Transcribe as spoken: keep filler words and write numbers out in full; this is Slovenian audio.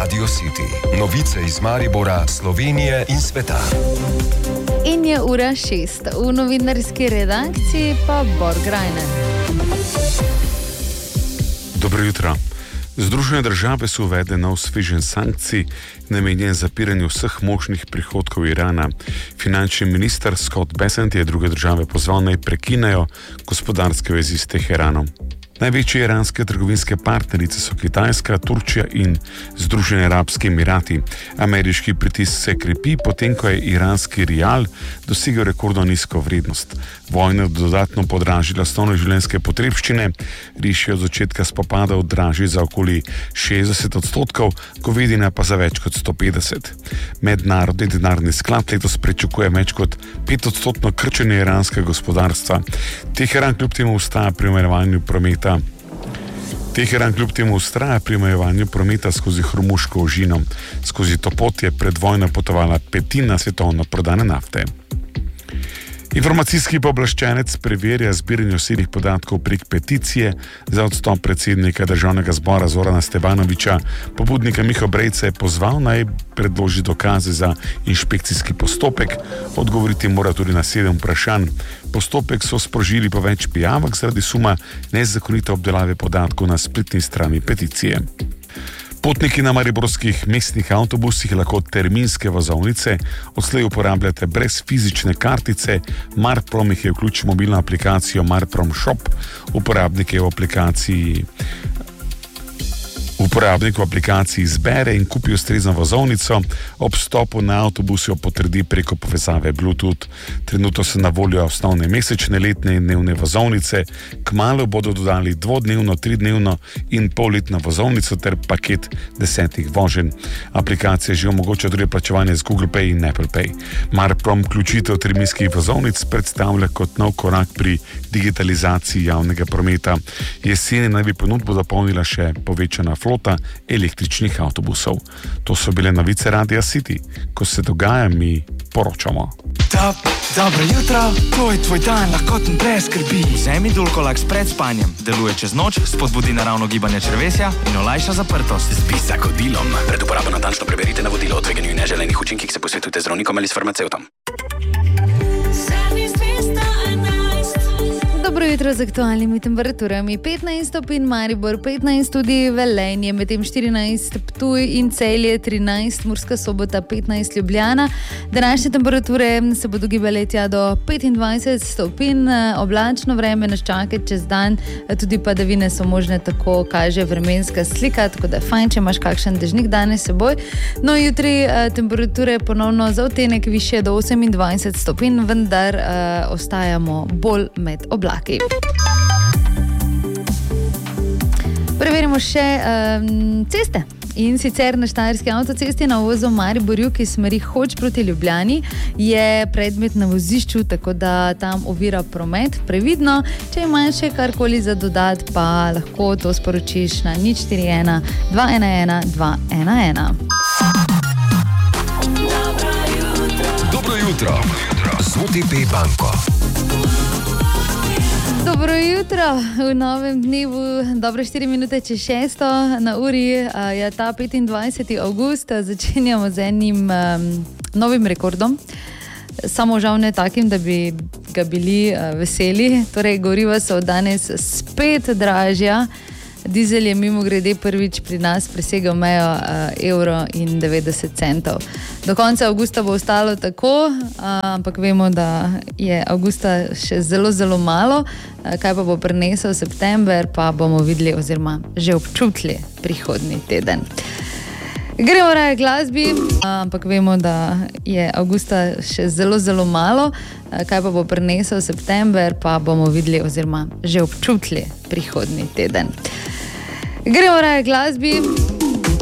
Radio City. Novice iz Maribora, Slovenije in sveta. In je ura šest. V novinarski redakciji pa Borgrajne. Dobro jutro. Združene države so uvedle nov sveženj sankcij, namenjen zapiranju vseh možnih prihodkov Irana. Finančni minister Scott Bessent je druge države pozval, naj prekinejo gospodarske vezi s Teheranom. Največje iranske trgovinske partnerice so Kitajska, Turčija in Združeni arabski emirati. Ameriški pritisk se krepi, potem ko je iranski rial dosegel rekordno nizko vrednost. Vojna je dodatno podražila osnovne življenjske potrebščine, riž je od začetka spopadov dražji za okoli šestdeset odstotkov, govedina pa za več kot sto petdeset. Mednarodni denarni sklad letos pričakuje več kot pet odstotno krčenje iranskega gospodarstva. Teheran kljub temu ustraja pri omejevanju prometa. Teheran kljub temu ustraja pri omejevanju prometa skozi Hormuško ožino. Skozi to pot je pred vojno potovala petina svetovno prodane nafte. Informacijski pooblaščenec preverja zbiranje osebnih podatkov prek peticije za odstop predsednika Državnega zbora Zorana Stevanovića. Pobudnika Miho Brejca je pozval, naj predloži dokaze za inšpekcijski postopek. Odgovoriti mora tudi na sedem vprašanj. Postopek so sprožili po več prijavah zaradi suma nezakonite obdelave podatkov na spletni strani peticije. Potniki na mariborskih mestnih avtobusih lahko terminske vozovnice odslej uporabljate brez fizične kartice. Marprom jih je vključil mobilno aplikacijo Marprom Shop. Uporabnike v aplikaciji Uporabnik v aplikaciji izbere in kupi ustrezno vozovnico, ob vstopu na avtobus jo potrdi preko povezave Bluetooth. Trenutno so na voljo osnovne mesečne, letne in dnevne vozovnice, kmalu bodo dodali dvodnevno, tridnevno in polletno vozovnico ter paket desetih voženj. Aplikacija že omogoča tudi plačevanje z Google Pay in Apple Pay. Marprom vključitev terminskih vozovnic predstavlja kot nov korak pri digitalizaciji javnega prometa. Jeseni naj bi ponudbo dopolnila še povečana flota električnih avtobusov. To so bile novice Radia City. Ko se dogaja, mi poročamo. Top, dobro jutro, to je tvoj dan, lahkoten brez skrbi. Vzemi Dulcolax pred spanjem. Deluje čez noč, spodbudi naravno gibanje črevesja in olajša zaprtost. Spi s zagodilom. Pred uporabo natančno preverite navodilo o tveganju in neželenih učinkih, se posvetujte z zdravnikom ali s farmacevtom. Dobro jutro z aktualnimi temperaturami. petnajst stopinj Maribor, petnajst tudi Velenje, medtem štirinajst Ptuj in Celje, trinajst Murska Sobota, petnajst Ljubljana. Današnje temperature se bodo gibale tja do petindvajset stopinj. Oblačno vreme nas čaka čez dan, tudi padavine so možne, tako kaže vremenska slika, tako da je fajn, če imaš kakšen dežnik danes s seboj. No, jutri temperature ponovno za odtenek više do osemindvajset stopinj, vendar uh, ostajamo bolj med oblaki. Preverimo še um, ceste. In sicer na Štajerski avtocesti na uvozu Mariborju, ki smeri Hoč proti Ljubljani, je predmet na vozišču, tako da tam ovira promet. Previdno, če imaš še karkoli za dodat, pa lahko to sporočiš na nič štiri ena dva ena ena dva ena ena. Dobro jutro z O T P banko. Dobro jutro v novem dnevu, dobre štiri minute čez šesto na uri, je ta petindvajseti avgust, začenjamo z enim um, novim rekordom, samo žal ne takim, da bi ga bili uh, veseli, torej goriva so danes spet dražja. Dizel je mimo grede prvič pri nas presegel mejo uh, evro in devetdeset centov. Do konca avgusta bo ostalo tako, uh, ampak vemo, da je avgusta še zelo, zelo malo. Uh, kaj pa bo prinesel september, pa bomo videli oziroma že občutili prihodnji teden. Gremo raje glasbi, uh, ampak vemo, da je avgusta še zelo, zelo malo. Uh, kaj pa bo prinesel september, pa bomo videli oziroma že občutili prihodnji teden. Gremo raje glasbi.